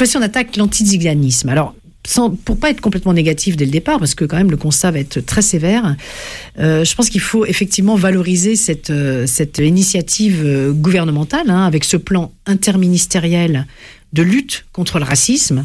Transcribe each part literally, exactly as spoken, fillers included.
fois-ci, on attaque l'antiziganisme. Alors, sans, pour pas être complètement négatif dès le départ, parce que quand même le constat va être très sévère, euh, je pense qu'il faut effectivement valoriser cette, euh, cette initiative euh, gouvernementale, hein, avec ce plan interministériel de lutte contre le racisme,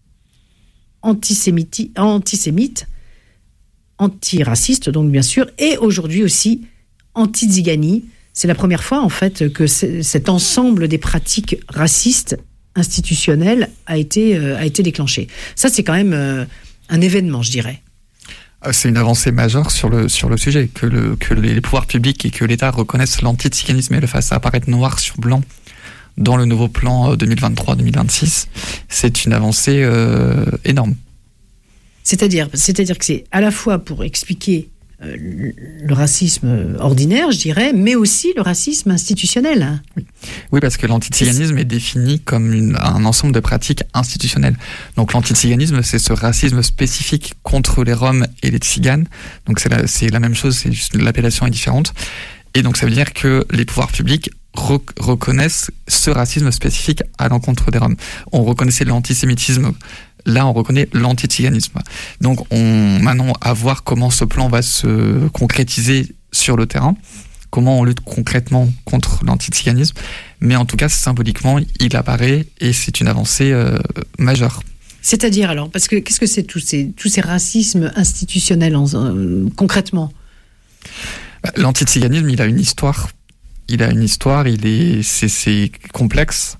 antisémiti- antisémite, antiraciste donc bien sûr, et aujourd'hui aussi anti-Zigani. C'est la première fois en fait que cet ensemble des pratiques racistes institutionnelles a été, euh, a été déclenché. Ça c'est quand même euh, un événement, je dirais. C'est une avancée majeure sur le, sur le sujet, que, le, que les pouvoirs publics et que l'État reconnaissent l'anti-ziganisme et le fassent apparaître noir sur blanc dans le nouveau plan deux mille vingt-trois deux mille vingt-six. C'est une avancée euh, énorme. C'est-à-dire, c'est-à-dire que c'est à la fois pour expliquer euh, le, le racisme ordinaire, je dirais, mais aussi le racisme institutionnel. Oui, oui parce que l'antiziganisme est défini comme une, un ensemble de pratiques institutionnelles. Donc l'antiziganisme, c'est ce racisme spécifique contre les Roms et les Tziganes. Donc c'est la, c'est la même chose, c'est juste l'appellation est différente. Et donc ça veut dire que les pouvoirs publics rec- reconnaissent ce racisme spécifique à l'encontre des Roms. On reconnaissait l'antisémitisme. Là, on reconnaît l'antiziganisme. Donc, on maintenant à voir comment ce plan va se concrétiser sur le terrain, comment on lutte concrètement contre l'antiziganisme. Mais en tout cas, symboliquement, il apparaît et c'est une avancée euh, majeure. C'est-à-dire alors, parce que qu'est-ce que c'est tous ces tous ces racismes institutionnels en, euh, concrètement ? L'antiziganisme, il a une histoire. Il a une histoire. Il est c'est, c'est complexe.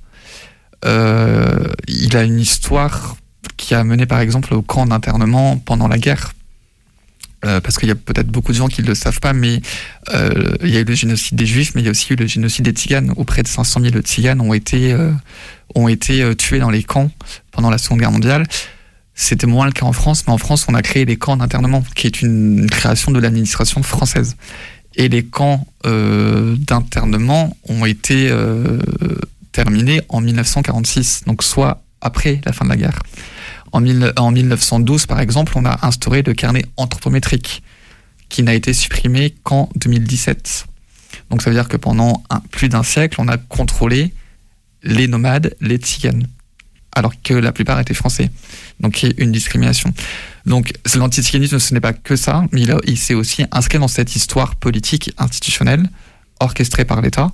Euh, il a une histoire qui a mené par exemple au camp d'internement pendant la guerre. Euh, parce qu'il y a peut-être beaucoup de gens qui ne le savent pas, mais euh, il y a eu le génocide des Juifs, mais il y a aussi eu le génocide des Tziganes, où près de cinq cent mille Tziganes ont été, euh, ont été euh, tués dans les camps pendant la Seconde Guerre mondiale. C'était moins le cas en France, mais en France, on a créé les camps d'internement, qui est une, une création de l'administration française. Et les camps euh, d'internement ont été euh, terminés en dix-neuf cent quarante-six, donc soit après la fin de la guerre. En, mille, en dix-neuf cent douze, par exemple, on a instauré le carnet anthropométrique, qui n'a été supprimé qu'en deux mille dix-sept. Donc ça veut dire que pendant un, plus d'un siècle, on a contrôlé les nomades, les tziganes, alors que la plupart étaient français. Donc il y a une discrimination. Donc l'antiziganisme, ce n'est pas que ça, mais il, a, il s'est aussi inscrit dans cette histoire politique institutionnelle, orchestrée par l'État.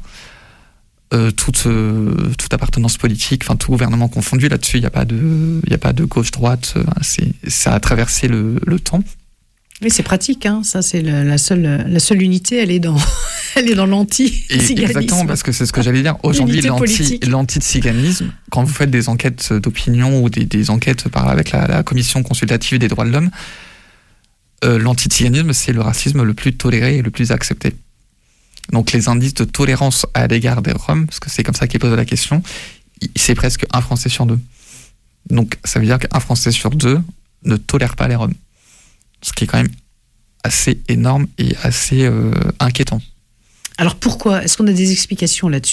Euh, toute, euh, toute appartenance politique, enfin tout gouvernement confondu, là-dessus il n'y a pas de, il y a pas de gauche-droite, euh, c'est, ça a traversé le, le temps. Oui, c'est pratique, hein. Ça c'est la, la, seule, la seule unité, elle est dans, elle est dans l'anti-ziganisme. Exactement, parce que c'est ce que j'allais dire. Aujourd'hui, l'anti, l'anti-ziganisme, quand vous faites des enquêtes d'opinion ou des, des enquêtes par, avec la, la commission consultative des droits de l'homme, euh, l'anti-ziganisme, c'est le racisme le plus toléré et le plus accepté. Donc les indices de tolérance à l'égard des Roms, parce que c'est comme ça qu'ils posent la question, c'est presque un Français sur deux. Donc ça veut dire qu'un Français sur deux ne tolère pas les Roms. Ce qui est quand même assez énorme et assez euh, inquiétant. Alors pourquoi ? Est-ce qu'on a des explications là-dessus ?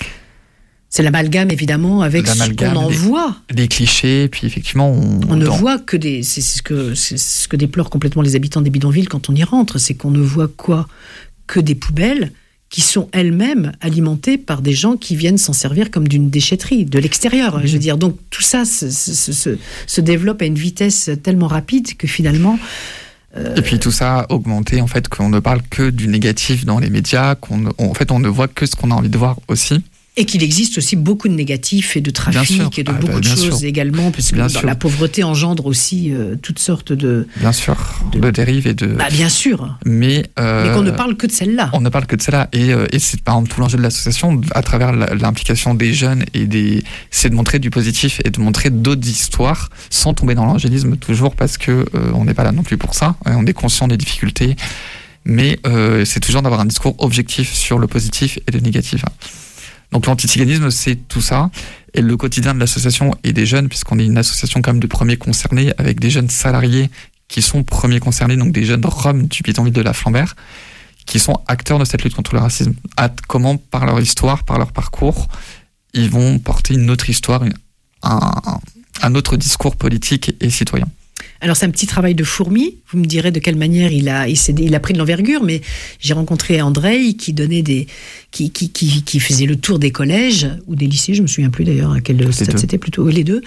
C'est l'amalgame évidemment avec l'amalgame, ce qu'on en les, voit. Les clichés, puis effectivement... On, on ne dans... voit que des... C'est ce que, c'est ce que déplorent complètement les habitants des bidonvilles quand on y rentre, c'est qu'on ne voit quoi ? Que des poubelles qui sont elles-mêmes alimentées par des gens qui viennent s'en servir comme d'une déchetterie, de l'extérieur, je veux dire. Donc tout ça se, se, se, se développe à une vitesse tellement rapide que finalement... Euh... Et puis tout ça a augmenté, en fait, qu'on ne parle que du négatif dans les médias, qu'on, en fait, on ne voit que ce qu'on a envie de voir aussi. Et qu'il existe aussi beaucoup de négatifs et de trafic et de ah, beaucoup bah, de choses sûr. également, parce que dans la pauvreté engendre aussi euh, toutes sortes de... Bien sûr, de, de dérives et de... Bah, bien sûr, mais, euh, mais qu'on ne parle que de celle-là. On ne parle que de celle-là, et, euh, et c'est par exemple tout l'enjeu de l'association, à travers l'implication des jeunes, et des, c'est de montrer du positif et de montrer d'autres histoires, sans tomber dans l'angélisme toujours, parce que euh, on n'est pas là non plus pour ça, on est conscient des difficultés, mais euh, c'est toujours d'avoir un discours objectif sur le positif et le négatif. Donc l'antiziganisme, c'est tout ça. Et le quotidien de l'association et des jeunes, puisqu'on est une association quand même de premiers concernés, avec des jeunes salariés qui sont premiers concernés, donc des jeunes Roms du bidonville de la Flambert, qui sont acteurs de cette lutte contre le racisme. À comment, par leur histoire, par leur parcours, ils vont porter une autre histoire, une, un, un autre discours politique et citoyen. Alors c'est un petit travail de fourmi, vous me direz de quelle manière il a, il, s'est, il a pris de l'envergure, mais j'ai rencontré Andrei qui donnait des, qui, qui, qui, qui faisait le tour des collèges ou des lycées, je me souviens plus d'ailleurs à quel stade c'était, plutôt les deux.